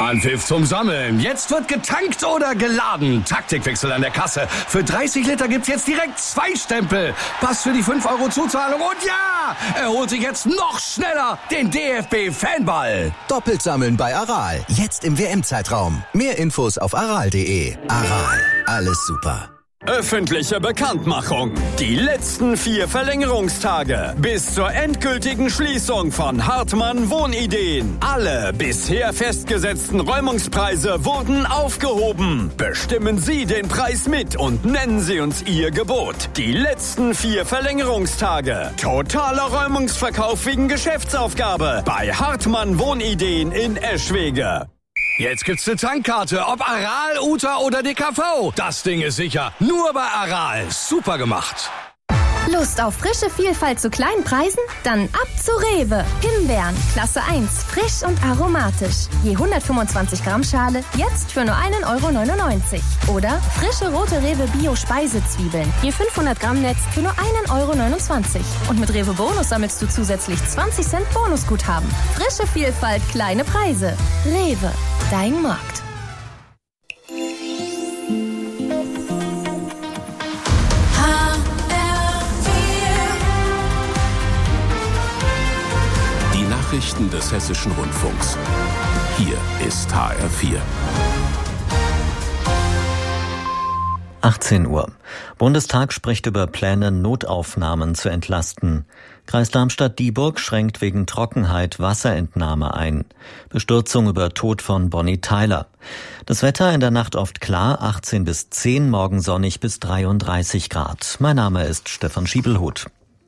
Anpfiff zum Sammeln. Jetzt wird getankt oder geladen. Taktikwechsel an der Kasse. Für 30 Liter gibt's jetzt direkt 2 Stempel. Pass für die 5 € Zuzahlung und ja, er holt sich jetzt noch schneller den DFB-Fanball. Doppelt sammeln bei Aral. Jetzt im WM-Zeitraum. Mehr Infos auf aral.de. Aral. Alles super. Öffentliche Bekanntmachung. Die letzten 4 Verlängerungstage bis zur endgültigen Schließung von Hartmann Wohnideen. Alle bisher festgesetzten Räumungspreise wurden aufgehoben. Bestimmen Sie den Preis mit und nennen Sie uns Ihr Gebot. Die letzten 4 Verlängerungstage. Totaler Räumungsverkauf wegen Geschäftsaufgabe bei Hartmann Wohnideen in Eschwege. Jetzt gibt's eine Tankkarte, ob Aral, Uta oder DKV. Das Ding ist sicher. Nur bei Aral. Super gemacht. Lust auf frische Vielfalt zu kleinen Preisen? Dann ab zu Rewe. Himbeeren, Klasse 1, frisch und aromatisch. Je 125 Gramm Schale, jetzt für nur 1,99 €. Oder frische rote Rewe Bio-Speisezwiebeln. Je 500 Gramm Netz für nur 1,29 €. Und mit Rewe Bonus sammelst du zusätzlich 20 Cent Bonusguthaben. Frische Vielfalt, kleine Preise. Rewe, dein Markt. Nachrichten des Hessischen Rundfunks. Hier ist HR4. 18 Uhr. Bundestag spricht über Pläne, Notaufnahmen zu entlasten. Kreis Darmstadt-Dieburg schränkt wegen Trockenheit Wasserentnahme ein. Bestürzung über Tod von Bonnie Tyler. Das Wetter in der Nacht oft klar, 18 bis 10, morgen sonnig bis 33 Grad. Mein Name ist Stefan Schiebelhut.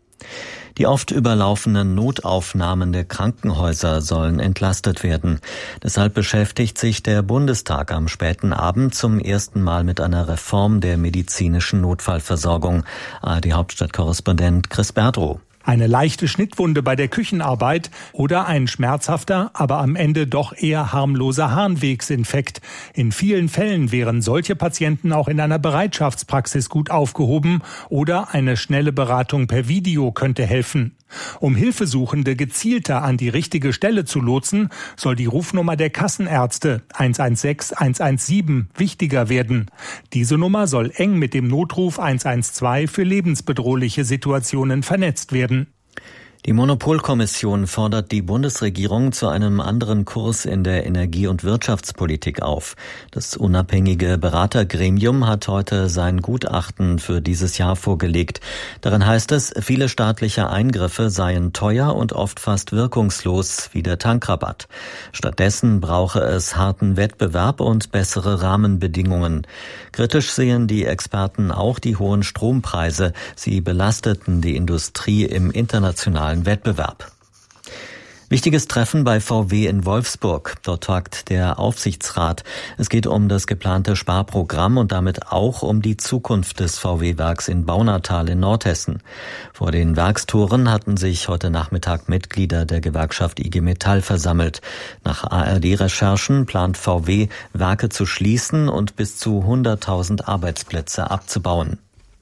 Die oft überlaufenden Notaufnahmen der Krankenhäuser sollen entlastet werden. Deshalb beschäftigt sich der Bundestag am späten Abend zum ersten Mal mit einer Reform der medizinischen Notfallversorgung. ARD-Hauptstadtkorrespondent Chris Berdrow. Eine leichte Schnittwunde bei der Küchenarbeit oder ein schmerzhafter, aber am Ende doch eher harmloser Harnwegsinfekt. In vielen Fällen wären solche Patienten auch in einer Bereitschaftspraxis gut aufgehoben oder eine schnelle Beratung per Video könnte helfen. Um Hilfesuchende gezielter an die richtige Stelle zu lotsen, soll die Rufnummer der Kassenärzte 116 117 wichtiger werden. Diese Nummer soll eng mit dem Notruf 112 für lebensbedrohliche Situationen vernetzt werden. Die Monopolkommission fordert die Bundesregierung zu einem anderen Kurs in der Energie- und Wirtschaftspolitik auf. Das unabhängige Beratergremium hat heute sein Gutachten für dieses Jahr vorgelegt. Darin heißt es, viele staatliche Eingriffe seien teuer und oft fast wirkungslos, wie der Tankrabatt. Stattdessen brauche es harten Wettbewerb und bessere Rahmenbedingungen. Kritisch sehen die Experten auch die hohen Strompreise. Sie belasteten die Industrie im internationalen Wettbewerb. Wichtiges Treffen bei VW in Wolfsburg. Dort tagt der Aufsichtsrat. Es geht um das geplante Sparprogramm und damit auch um die Zukunft des VW-Werks in Baunatal in Nordhessen. Vor den Werkstoren hatten sich heute Nachmittag Mitglieder der Gewerkschaft IG Metall versammelt. Nach ARD-Recherchen plant VW, Werke zu schließen und bis zu 100.000 Arbeitsplätze abzubauen.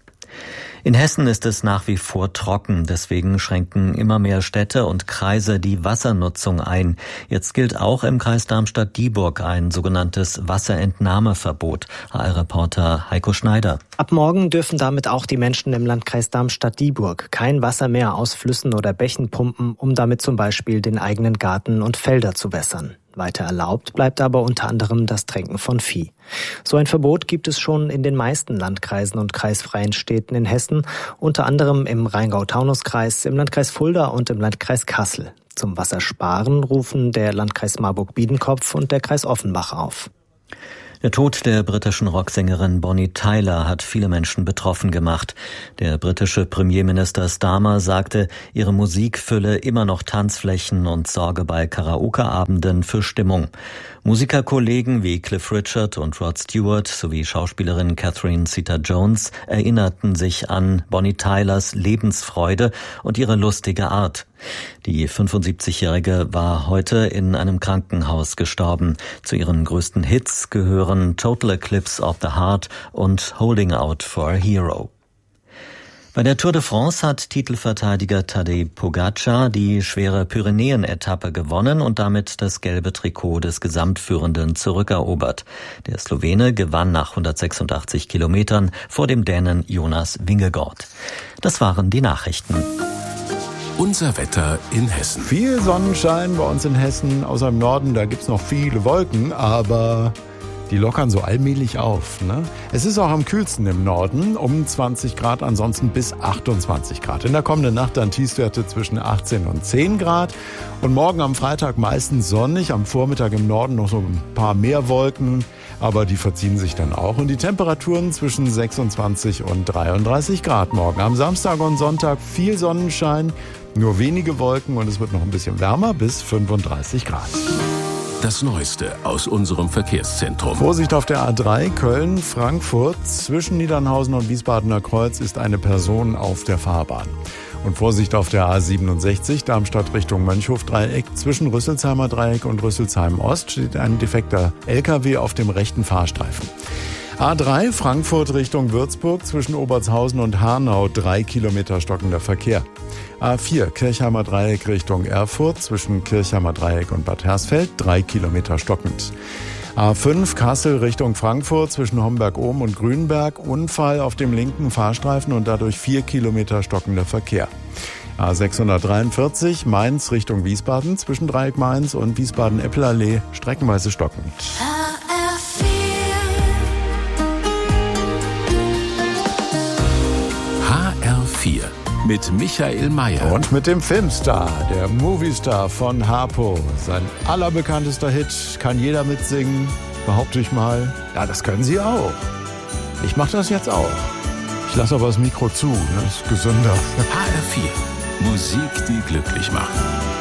In Hessen ist es nach wie vor trocken, deswegen schränken immer mehr Städte und Kreise die Wassernutzung ein. Jetzt gilt auch im Kreis Darmstadt-Dieburg ein sogenanntes Wasserentnahmeverbot. HR-Reporter Heiko Schneider. Ab morgen dürfen damit auch die Menschen im Landkreis Darmstadt-Dieburg kein Wasser mehr aus Flüssen oder Bächen pumpen, um damit zum Beispiel den eigenen Garten und Felder zu wässern. Weiter erlaubt bleibt aber unter anderem das Tränken von Vieh. So ein Verbot gibt es schon in den meisten Landkreisen und kreisfreien Städten in Hessen, unter anderem im Rheingau-Taunus-Kreis, im Landkreis Fulda und im Landkreis Kassel. Zum Wassersparen rufen der Landkreis Marburg-Biedenkopf und der Kreis Offenbach auf. Der Tod der britischen Rocksängerin Bonnie Tyler hat viele Menschen betroffen gemacht. Der britische Premierminister Starmer sagte, ihre Musik fülle immer noch Tanzflächen und sorge bei Karaoke-Abenden für Stimmung. Musikerkollegen wie Cliff Richard und Rod Stewart sowie Schauspielerin Catherine Zeta-Jones erinnerten sich an Bonnie Tylers Lebensfreude und ihre lustige Art. Die 75-Jährige war heute in einem Krankenhaus gestorben. Zu ihren größten Hits gehören Total Eclipse of the Heart und Holding Out for a Hero. Bei der Tour de France hat Titelverteidiger Tadej Pogačar die schwere Pyrenäen-Etappe gewonnen und damit das gelbe Trikot des Gesamtführenden zurückerobert. Der Slowene gewann nach 186 Kilometern vor dem Dänen Jonas Vingegaard. Das waren die Nachrichten. Unser Wetter in Hessen. Viel Sonnenschein bei uns in Hessen, außer im Norden, da gibt's noch viele Wolken, aber die lockern so allmählich auf, ne? Es ist auch am kühlsten im Norden, um 20 Grad, ansonsten bis 28 Grad. In der kommenden Nacht dann Tiefstwerte zwischen 18 und 10 Grad. Und morgen am Freitag meistens sonnig, am Vormittag im Norden noch so ein paar mehr Wolken, aber die verziehen sich dann auch. Und die Temperaturen zwischen 26 und 33 Grad morgen. Am Samstag und Sonntag viel Sonnenschein, nur wenige Wolken und es wird noch ein bisschen wärmer bis 35 Grad. Das Neueste aus unserem Verkehrszentrum. Vorsicht auf der A3 Köln-Frankfurt. Zwischen Niedernhausen und Wiesbadener Kreuz ist eine Person auf der Fahrbahn. Und Vorsicht auf der A67 Darmstadt Richtung Mönchhof-Dreieck. Zwischen Rüsselsheimer Dreieck und Rüsselsheim-Ost steht ein defekter LKW auf dem rechten Fahrstreifen. A3 Frankfurt Richtung Würzburg zwischen Obertshausen und Hanau 3 Kilometer stockender Verkehr. A4 Kirchheimer Dreieck Richtung Erfurt zwischen Kirchheimer Dreieck und Bad Hersfeld 3 Kilometer stockend. A5 Kassel Richtung Frankfurt zwischen Homberg-Ohm und Grünberg. Unfall auf dem linken Fahrstreifen und dadurch 4 Kilometer stockender Verkehr. A643 Mainz Richtung Wiesbaden zwischen Dreieck Mainz und Wiesbaden-Eppelallee streckenweise stockend. HR4 mit Michael Mayer. Und mit dem Filmstar, der Moviestar von Harpo. Sein allerbekanntester Hit, kann jeder mitsingen, behaupte ich mal. Ja, das können Sie auch. Ich mache das jetzt auch. Ich lasse aber das Mikro zu, das ist gesünder. HR4, Musik, die glücklich macht.